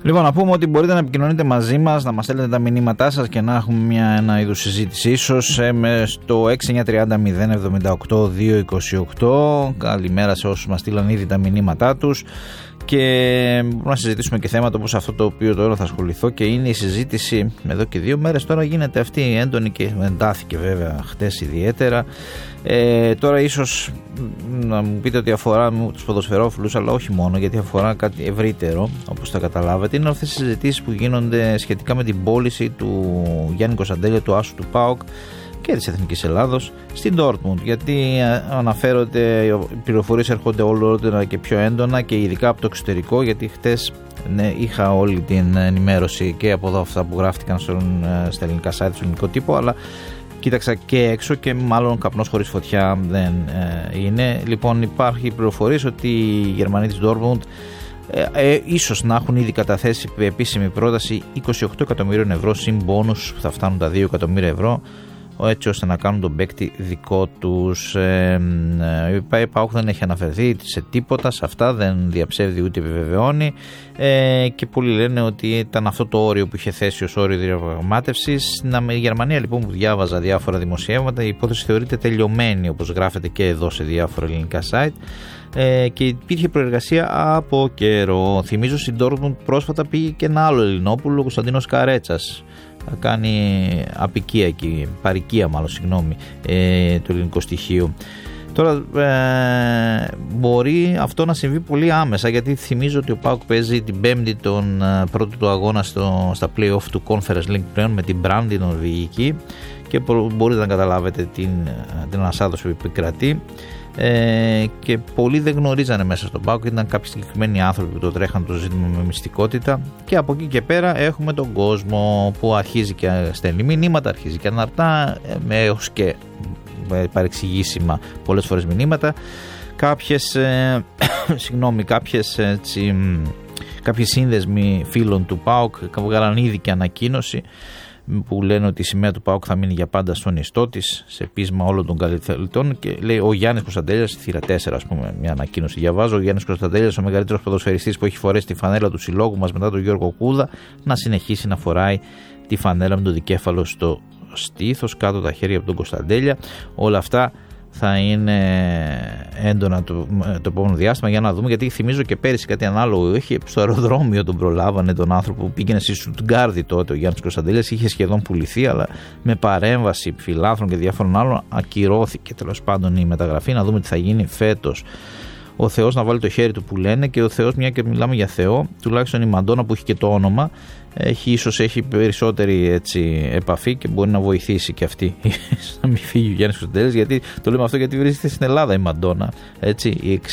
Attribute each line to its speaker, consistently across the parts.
Speaker 1: Λοιπόν, να πούμε ότι μπορείτε να επικοινωνείτε μαζί μας, να μας στέλνετε τα μηνύματά σας και να έχουμε ένα είδους συζήτηση ίσως στο 6930 078 228. Καλημέρα σε όσους μας στείλαν ήδη τα μηνύματά τους και μπορούμε να συζητήσουμε και θέματα όπως αυτό το οποίο τώρα θα ασχοληθώ και είναι η συζήτηση εδώ και 2 μέρες τώρα γίνεται αυτή έντονη και εντάθηκε βέβαια χτες ιδιαίτερα. Τώρα ίσως να μου πείτε ότι αφορά τους ποδοσφαιρόφιλους, αλλά όχι μόνο, γιατί αφορά κάτι ευρύτερο όπως θα καταλάβετε. Είναι αυτές οι συζητήσεις που γίνονται σχετικά με την πώληση του Γιάννη Κωνσταντέλια, του άσου του ΠΑΟΚ και της Εθνικής Ελλάδος στην Dortmund, γιατί αναφέρονται, οι πληροφορίες έρχονται όλο και πιο έντονα και ειδικά από το εξωτερικό, γιατί χτες είχα όλη την ενημέρωση και από εδώ αυτά που γράφτηκαν στα ελληνικά site, στον ελληνικό τύπο, αλλά κοίταξα και έξω και μάλλον καπνός χωρίς φωτιά δεν είναι. Λοιπόν, υπάρχει πληροφορίες ότι οι Γερμανοί της Dortmund ίσως να έχουν ήδη καταθέσει επίσημη πρόταση 28 εκατομμυρίων ευρώ συν μπόνους που θα φτάνουν τα 2 εκατομμύρια ευρώ, έτσι ώστε να κάνουν τον παίκτη δικό τους. Η ΠΑΟΚ δεν έχει αναφερθεί σε τίποτα σε αυτά, δεν διαψεύδει ούτε επιβεβαιώνει και πολλοί λένε ότι ήταν αυτό το όριο που είχε θέσει ως όριο διαπραγμάτευσης. Στην Γερμανία λοιπόν, που διάβαζα διάφορα δημοσιεύματα, η υπόθεση θεωρείται τελειωμένη, όπως γράφεται και εδώ σε διάφορα ελληνικά site, και υπήρχε προεργασία από καιρό. Θυμίζω στην Dortmund πρόσφατα πήγε και ένα άλλο Ελληνόπουλο, ο Κωνσταντίνος Καρέτσας. Θα κάνει απικία εκεί, παρικία μάλλον, συγγνώμη, το ελληνικό στοιχείο. Τώρα μπορεί αυτό να συμβεί πολύ άμεσα, γιατί θυμίζω ότι ο ΠΑΟΚ παίζει την Πέμπτη τον πρώτο του αγώνα στα play-off του Conference League πλέον με την Brand νορβηγική και μπορείτε να καταλάβετε την ανασάδοση που επικρατεί. Και πολλοί δεν γνωρίζανε μέσα στον ΠΑΟΚ, ήταν κάποιοι συγκεκριμένοι άνθρωποι που το τρέχαν το ζήτημα με μυστικότητα, και από εκεί και πέρα έχουμε τον κόσμο που αρχίζει και στέλνει μηνύματα, αρχίζει και αναρτά έως και παρεξηγήσιμα πολλές φορές μηνύματα, κάποιες κάποιοι σύνδεσμοι φίλων του ΠΑΟΚ βγάλαν ήδη και ανακοίνωση που λένε ότι η σημαία του ΠΑΟΚ θα μείνει για πάντα στον ιστό της, σε πείσμα όλων των καλλιτεχνών, και λέει ο Γιάννης Κωνσταντέλιας, θύρα 4 ας πούμε, μια ανακοίνωση διαβάζω: ο Γιάννης Κωνσταντέλιας, ο μεγαλύτερος ποδοσφαιριστής που έχει φορέσει τη φανέλα του συλλόγου μας μετά τον Γιώργο Κούδα, να συνεχίσει να φοράει τη φανέλα με το δικέφαλο στο στήθος, κάτω τα χέρια από τον Κωνσταντέλια. Όλα αυτά θα είναι έντονα το επόμενο διάστημα, για να δούμε, γιατί θυμίζω και πέρυσι κάτι ανάλογο είχε στο αεροδρόμιο, τον προλάβανε τον άνθρωπο που πήγαινε στη Στουτγκάρδη τότε, ο Γιάννης Κωνσταντέλιας, είχε σχεδόν πουληθεί, αλλά με παρέμβαση φιλάθρων και διάφορων άλλων ακυρώθηκε τέλος πάντων η μεταγραφή. Να δούμε τι θα γίνει φέτος. Ο Θεός να βάλει το χέρι του που λένε, και ο Θεός, μια και μιλάμε για Θεό, τουλάχιστον η Μαντόνα που έχει και το όνομα, ίσως έχει περισσότερη έτσι επαφή και μπορεί να βοηθήσει και αυτή να μην φύγει ο Γιάννης Κωνσταντέλιας, γιατί το λέμε αυτό γιατί βρίσκεται στην Ελλάδα η Μαντόνα, έτσι, η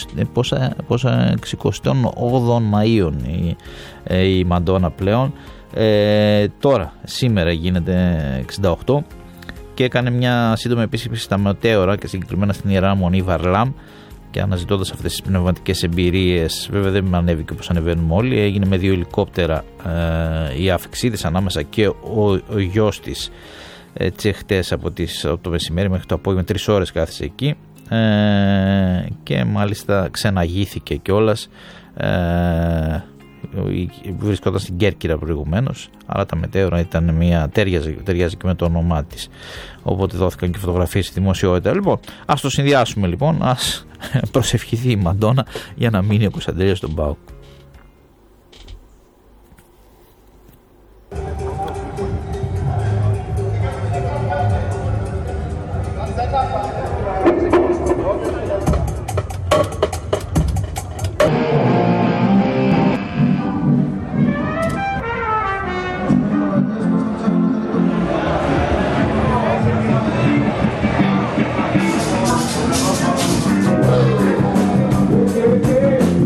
Speaker 1: 68 Μαΐων η Μαντόνα πλέον. Τώρα σήμερα γίνεται 68 και έκανε μια σύντομη επίσκεψη στα Μετέωρα και συγκεκριμένα στην Ιερά Μονή Βαρλάμ, και αναζητώντας αυτές τις πνευματικές εμπειρίες. Βέβαια δεν ανέβηκε όπως ανεβαίνουμε όλοι, έγινε με 2 ελικόπτερα η άφηξή της ανάμεσα και ο γιος της, έτσι, χτες από το μεσημέρι μέχρι το απόγευμα, 3 ώρες κάθισε εκεί, και μάλιστα ξεναγήθηκε κιόλας. Βρισκόταν στην Κέρκυρα προηγουμένως, αλλά τα Μετέωρα ήταν ταιριάζει και με το όνομά της, οπότε δόθηκαν και φωτογραφίες στη δημοσιότητα. Λοιπόν, ας το συνδυάσουμε λοιπόν, ας προσευχηθεί η Μαντόνα για να μείνει ο Κωνσταντέλιας στον ΠΑΟΚ.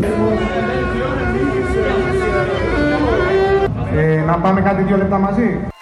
Speaker 2: Να πάμε κάτι 2 λεπτά μαζί.